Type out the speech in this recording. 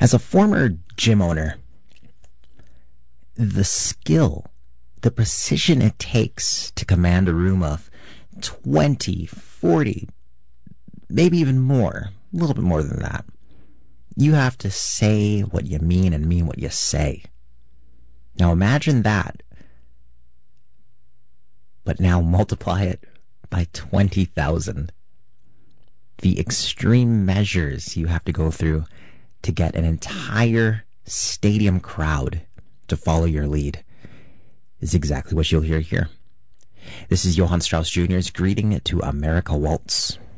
As a former gym owner, the skill, the precision it takes to command a room of 20, 40, maybe even more, a little bit more than that. You have to say what you mean and mean what you say. Now imagine that, but now multiply it by 20,000. The extreme measures you have to go through to get an entire stadium crowd to follow your lead is exactly what you'll hear here. This is Johann Strauss Jr.'s greeting to America Waltz.